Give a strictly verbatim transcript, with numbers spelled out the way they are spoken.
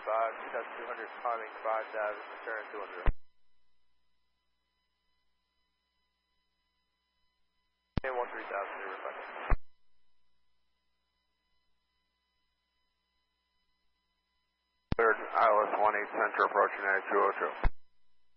five, two thousand two hundred, climbing five thousand, turn two hundred. And one three thousand, zero five. Cleared I L S one eight center approaching at two oh two.